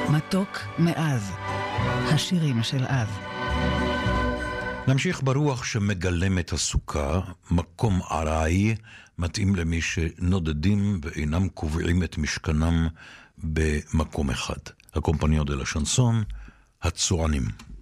מתוק מאז, השירים של אז. נמשיך ברוח שמגלם את הסוכה, מקום עראי, מתאים למי שנודדים ואינם קובעים את משכנם במקום אחד. הקומפניה דה לה שנסון, הצוענים.